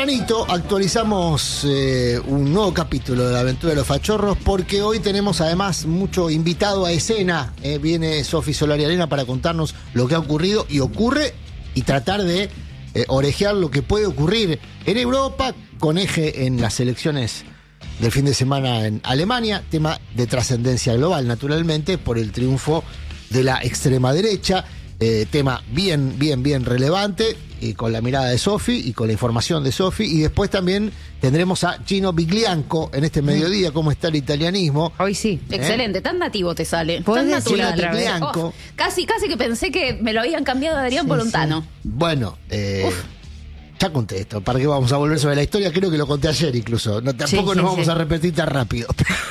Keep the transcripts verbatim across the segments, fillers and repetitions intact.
Tempranito actualizamos eh, un nuevo capítulo de la aventura de los fachorros, porque hoy tenemos además mucho invitado a escena. Eh, viene Sofi Solari Arena para contarnos lo que ha ocurrido y ocurre y tratar de eh, orejear lo que puede ocurrir en Europa, con eje en las elecciones del fin de semana en Alemania, tema de trascendencia global naturalmente por el triunfo de la extrema derecha, eh, tema bien, bien, bien relevante. Y con la mirada de Sofi y con la información de Sofi. Y después también tendremos a Gino Biglianco en este mediodía. ¿Cómo está el italianismo? Hoy sí. ¿Eh? Excelente, tan nativo te sale. ¿Podés Tan decirlo natural. otra vez? Oh, casi, casi que pensé que me lo habían cambiado a Adrián Sí, Bolontano. sí. Bueno, eh, ya conté esto. ¿Para qué vamos a volver sobre la historia? Creo que lo conté ayer incluso. No, tampoco Sí, nos sí, vamos sí. a repetir tan rápido.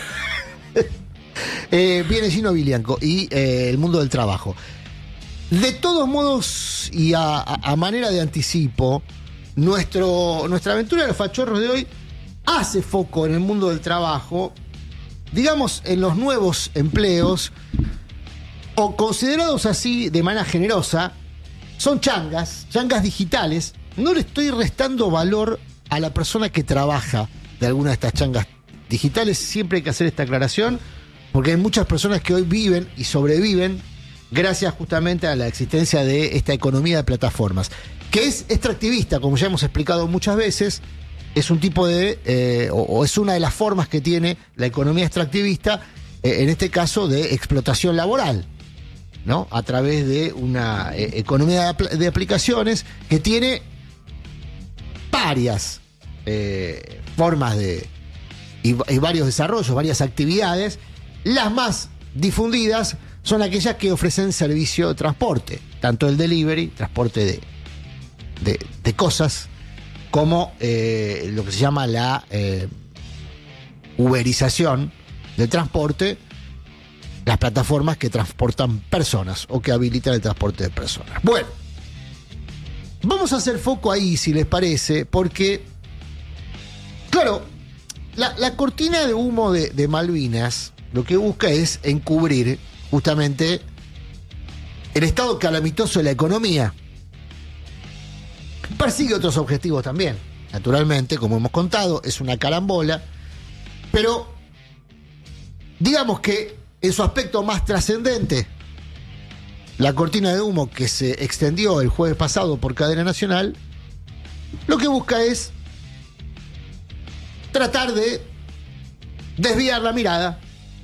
eh, viene Gino Biglianco y eh, el mundo del trabajo. De todos modos, y a, a, a manera de anticipo, nuestro, nuestra aventura de los fachorros de hoy hace foco en el mundo del trabajo, digamos, en los nuevos empleos, o considerados así de manera generosa, son changas, changas digitales. No le estoy restando valor a la persona que trabaja de alguna de estas changas digitales. Siempre hay que hacer esta aclaración, porque hay muchas personas que hoy viven y sobreviven gracias justamente a la existencia de esta economía de plataformas, que es extractivista, como ya hemos explicado muchas veces. Es un tipo de, eh, o, o es una de las formas que tiene la economía extractivista, eh, en este caso de explotación laboral, ¿no? A través de una eh, economía de, apl- de aplicaciones que tiene varias eh, formas de y, y varios desarrollos, varias actividades. Las más difundidas son aquellas que ofrecen servicio de transporte, tanto el delivery, transporte de, de, de cosas, como eh, lo que se llama la eh, uberización del transporte, las plataformas que transportan personas o que habilitan el transporte de personas. Bueno, vamos a hacer foco ahí, si les parece, porque, claro, la, la cortina de humo de, de Malvinas lo que busca es encubrir justamente el estado calamitoso de la economía. Persigue otros objetivos también, naturalmente, como hemos contado, es una carambola, pero digamos que en su aspecto más trascendente, la cortina de humo que se extendió el jueves pasado por cadena nacional, lo que busca es tratar de desviar la mirada,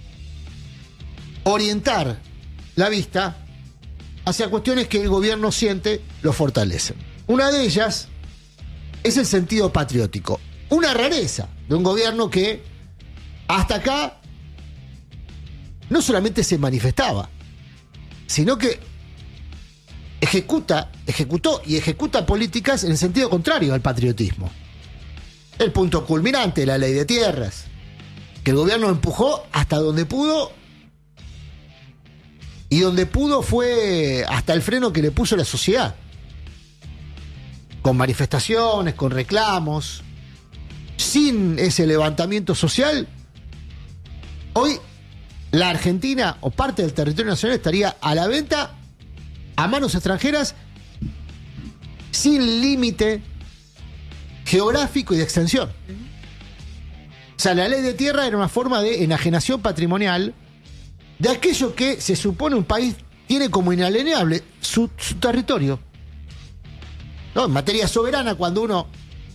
orientar la vista hacia cuestiones que el gobierno siente lo fortalecen. Una de ellas es el sentido patriótico. Una rareza de un gobierno que hasta acá no solamente se manifestaba, sino que ejecuta, ejecutó y ejecuta políticas en el sentido contrario al patriotismo. El punto culminante, la ley de tierras, que el gobierno empujó hasta donde pudo. Y donde pudo fue hasta el freno que le puso la sociedad. Con manifestaciones, con reclamos. Sin ese levantamiento social, hoy la Argentina o parte del territorio nacional estaría a la venta a manos extranjeras sin límite geográfico y de extensión. O sea, la ley de tierra era una forma de enajenación patrimonial de aquello que se supone un país tiene como inalienable, su, su territorio. ¿No? En materia soberana, cuando uno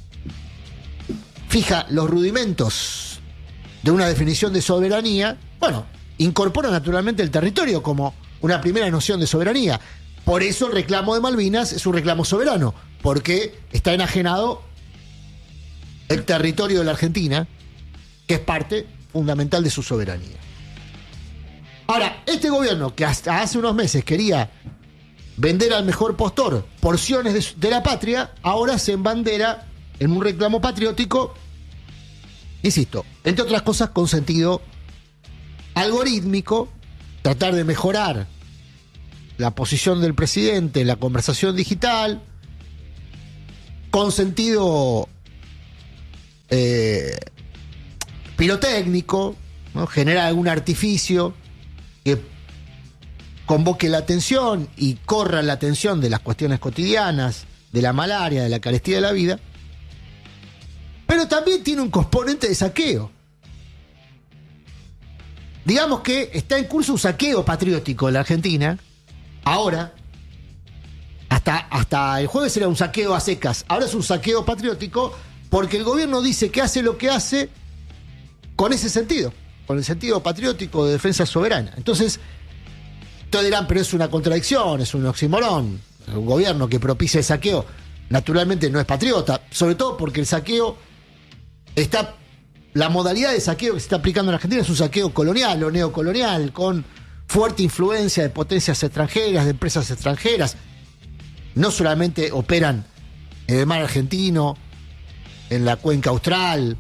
fija los rudimentos de una definición de soberanía, bueno, incorpora naturalmente el territorio como una primera noción de soberanía. Por eso el reclamo de Malvinas es un reclamo soberano, porque está enajenado el territorio de la Argentina, que es parte fundamental de su soberanía. Ahora, este gobierno que hasta hace unos meses quería vender al mejor postor porciones de, de la patria, ahora se embandera en un reclamo patriótico, insisto, entre otras cosas con sentido algorítmico, tratar de mejorar la posición del presidente en la conversación digital, con sentido eh, pirotécnico, ¿no? Generar algún artificio que convoque la atención y corra la atención de las cuestiones cotidianas, de la malaria, de la carestía de la vida. pero también tiene un componente de saqueo. Digamos que está en curso un saqueo patriótico en la Argentina. Ahora, hasta, hasta el jueves era un saqueo a secas. Ahora es un saqueo patriótico porque el gobierno dice que hace lo que hace con ese sentido, con el sentido patriótico de defensa soberana. Entonces, todos dirán, pero es una contradicción, es un oxímoron. Un gobierno que propicia el saqueo, naturalmente no es patriota, sobre todo porque el saqueo está... La modalidad de saqueo que se está aplicando en Argentina es un saqueo colonial o neocolonial, con fuerte influencia de potencias extranjeras, de empresas extranjeras. No solamente operan en el mar argentino, en la cuenca austral,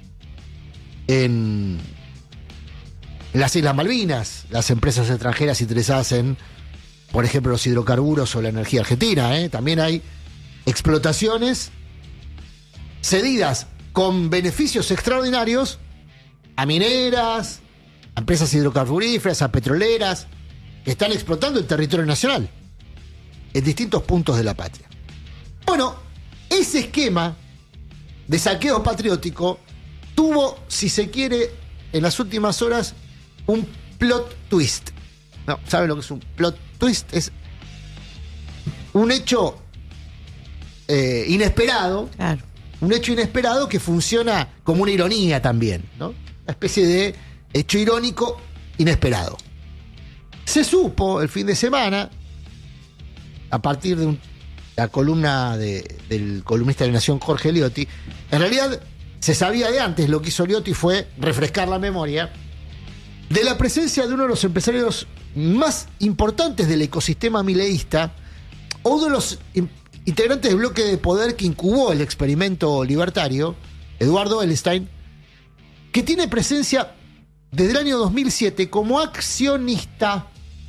en, en las Islas Malvinas, las empresas extranjeras interesadas en, por ejemplo, los hidrocarburos o la energía argentina, ¿eh? También hay explotaciones cedidas con beneficios extraordinarios a mineras, a empresas hidrocarburíferas, a petroleras, que están explotando el territorio nacional en distintos puntos de la patria. Bueno, ese esquema de saqueo patriótico tuvo, si se quiere, en las últimas horas, un plot twist. No, ¿saben lo que es un plot twist? Es un hecho eh, inesperado. Claro. Un hecho inesperado que funciona como una ironía también, ¿no? Una especie de hecho irónico inesperado. Se supo el fin de semana, a partir de un, la columna de, del columnista de La Nación, Jorge Liotti, en realidad se sabía de antes. Lo que hizo Liotti fue refrescar la memoria de la presencia de uno de los empresarios más importantes del ecosistema mileísta, o uno de los integrantes del bloque de poder que incubó el experimento libertario, Eduardo Edelstein, que tiene presencia desde el año dos mil siete como accionista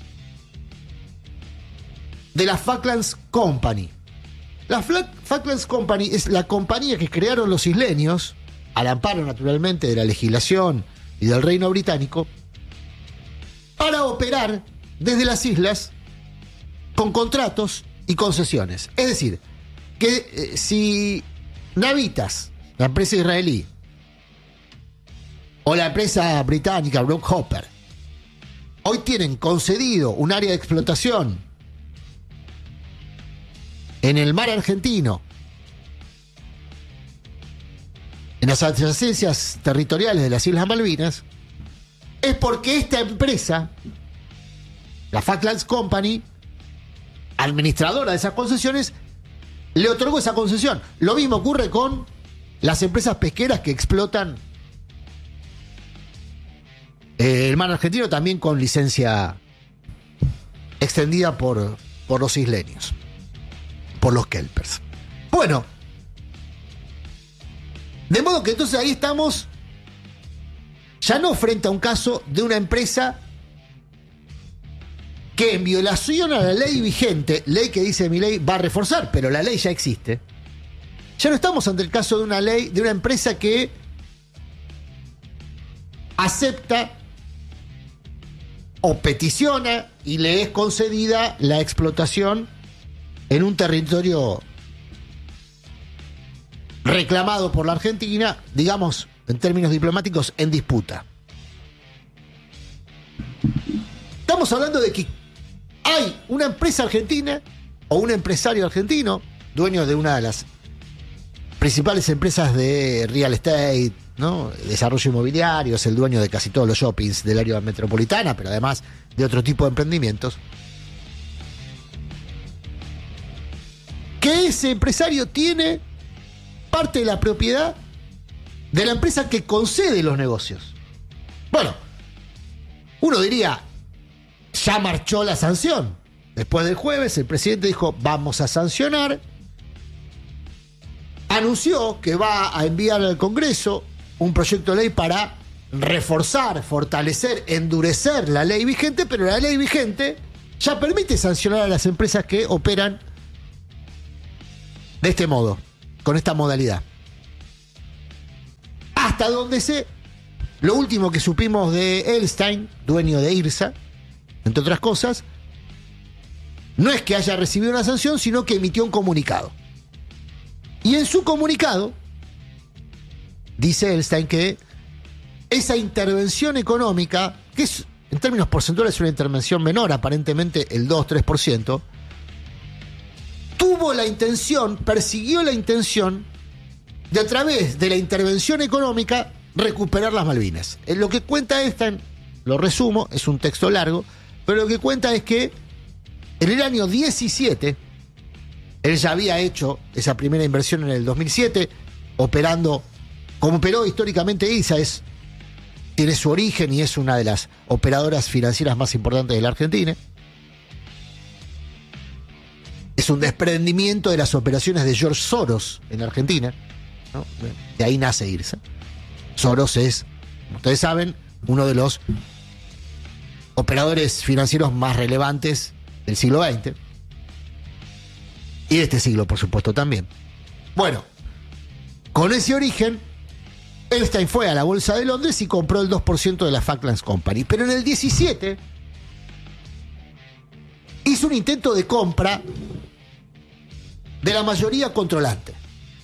de la Falklands Company. La Falklands Company es la compañía que crearon los isleños, al amparo naturalmente de la legislación y del Reino Británico, para operar desde las islas con contratos y concesiones. Es decir, que eh, si Navitas, la empresa israelí, o la empresa británica Brook Hopper, hoy tienen concedido un área de explotación en el mar argentino, en las adyacencias territoriales de las Islas Malvinas, es porque esta empresa, la Falklands Company, administradora de esas concesiones, le otorgó esa concesión. Lo mismo ocurre con las empresas pesqueras que explotan eh, el mar argentino, también con licencia extendida por, por los isleños, por los kelpers. Bueno, de modo que entonces ahí estamos ya no frente a un caso de una empresa que en violación a la ley vigente, ley que dice mi ley va a reforzar, pero la ley ya existe. Ya no estamos ante el caso de una ley, de una empresa que acepta o peticiona y le es concedida la explotación en un territorio reclamado por la Argentina, digamos, en términos diplomáticos, en disputa. Estamos hablando de que hay una empresa argentina o un empresario argentino, dueño de una de las principales empresas de real estate, ¿no? Desarrollo inmobiliario, es el dueño de casi todos los shoppings del área metropolitana, pero además de otro tipo de emprendimientos. Que ese empresario tiene parte de la propiedad de la empresa que concede los negocios. Bueno, uno diría, ya marchó la sanción. Después del jueves, el presidente dijo, vamos a sancionar. Anunció que va a enviar al Congreso un proyecto de ley para reforzar, fortalecer, endurecer la ley vigente, pero la ley vigente ya permite sancionar a las empresas que operan de este modo, con esta modalidad. Hasta donde sé, lo último que supimos de Edelstein, dueño de IRSA, entre otras cosas, no es que haya recibido una sanción, sino que emitió un comunicado. Y en su comunicado dice Elstein que esa intervención económica, que es, en términos porcentuales es una intervención menor, aparentemente el dos a tres por ciento, tuvo la intención, persiguió la intención de a través de la intervención económica recuperar las Malvinas. Lo que cuenta Elstein, lo resumo, es un texto largo, pero lo que cuenta es que en el año diecisiete, él ya había hecho esa primera inversión en el dos mil siete, operando como operó históricamente I S A, es, tiene su origen y es una de las operadoras financieras más importantes de la Argentina. Es un desprendimiento de las operaciones de George Soros en Argentina, ¿no? De ahí nace I S A. Soros es, como ustedes saben, uno de los operadores financieros más relevantes del siglo veinte. Y de este siglo, por supuesto, también. Bueno, con ese origen, Elstein fue a la Bolsa de Londres y compró el dos por ciento de la Falklands Company. Pero en el diecisiete hizo un intento de compra de la mayoría controlante.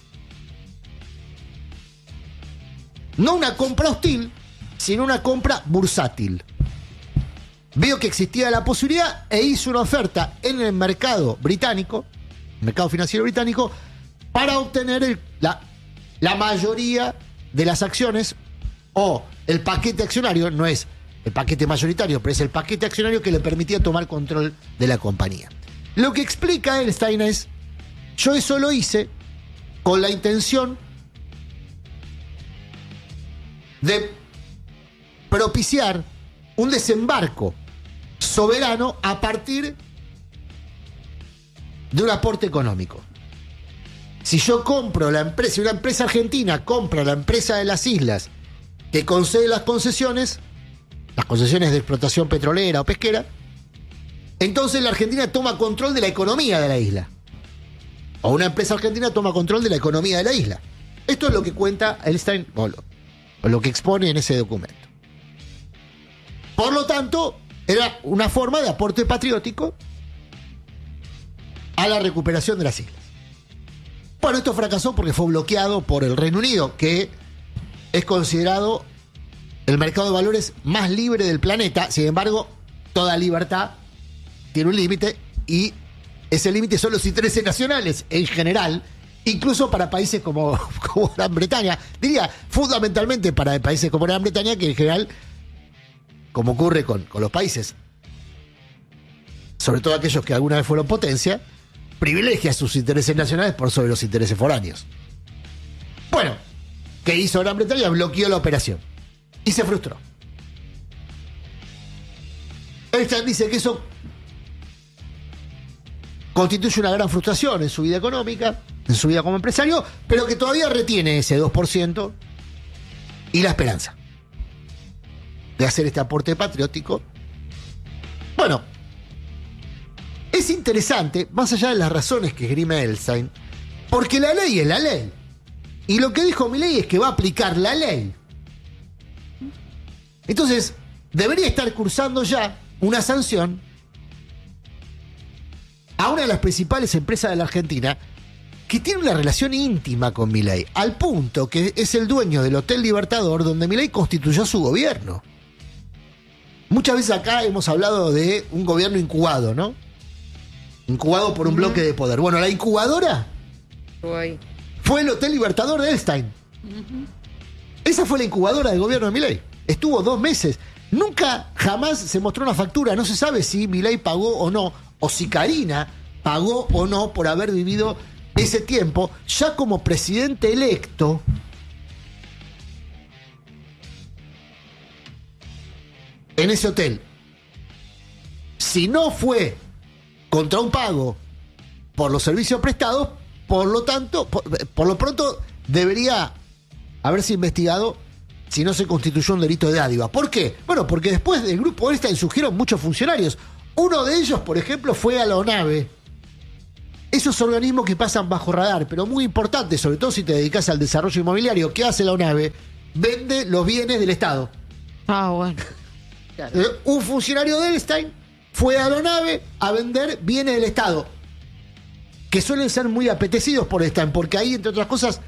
No una compra hostil, sino una compra bursátil. Vio que existía la posibilidad e hizo una oferta en el mercado británico, mercado financiero británico, para obtener el, la, la mayoría de las acciones o el paquete accionario. No es el paquete mayoritario, pero es el paquete accionario que le permitía tomar control de la compañía. Lo que explica Elstein es: yo eso lo hice con la intención de propiciar un desembarco soberano a partir de un aporte económico. Si yo compro la empresa, si una empresa argentina compra la empresa de las islas que concede las concesiones, las concesiones de explotación petrolera o pesquera, entonces la Argentina toma control de la economía de la isla. O una empresa argentina toma control de la economía de la isla. Esto es lo que cuenta Elstein, o lo, o lo que expone en ese documento. Por lo tanto, era una forma de aporte patriótico a la recuperación de las islas. Bueno, esto fracasó porque fue bloqueado por el Reino Unido, que es considerado el mercado de valores más libre del planeta. Sin embargo, toda libertad tiene un límite y ese límite son los intereses nacionales en general, incluso para países como, como Gran Bretaña. Diría fundamentalmente para países como Gran Bretaña, que en general, como ocurre con, con los países, sobre todo aquellos que alguna vez fueron potencia, privilegia sus intereses nacionales por sobre los intereses foráneos. Bueno, ¿qué hizo Gran Bretaña? Bloqueó la operación y se frustró. Elstein dice que eso constituye una gran frustración en su vida económica, en su vida como empresario, pero que todavía retiene ese dos por ciento y la esperanza de hacer este aporte patriótico. Bueno, es interesante, más allá de las razones que esgrime Elstein, porque la ley es la ley. Y lo que dijo Milei es que va a aplicar la ley. Entonces, debería estar cursando ya una sanción a una de las principales empresas de la Argentina que tiene una relación íntima con Milei, al punto que es el dueño del Hotel Libertador, donde Milei constituyó su gobierno. Muchas veces acá hemos hablado de un gobierno incubado, ¿no? Incubado por un uh-huh. bloque de poder. Bueno, la incubadora Uy. fue el Hotel Libertador de Elstein. Uh-huh. Esa fue la incubadora del gobierno de Milei. Estuvo dos meses. Nunca, jamás se mostró una factura. No se sabe si Milei pagó o no, o si Karina pagó o no por haber vivido ese tiempo, ya como presidente electo. En ese hotel. Si no fue contra un pago por los servicios prestados, por lo tanto, por, por lo pronto debería haberse investigado si no se constituyó un delito de dádiva. ¿Por qué? Bueno, porque después del grupo Elstein surgieron muchos funcionarios. Uno de ellos, por ejemplo, fue a la ONAVE. Esos organismos que pasan bajo radar, pero muy importantes, sobre todo si te dedicas al desarrollo inmobiliario. ¿Qué hace la ONAVE? Vende los bienes del Estado. Ah, bueno. Claro. Un funcionario de Elstein fue a la ONAVE a vender bienes del Estado, que suelen ser muy apetecidos por Elstein, porque ahí, entre otras cosas,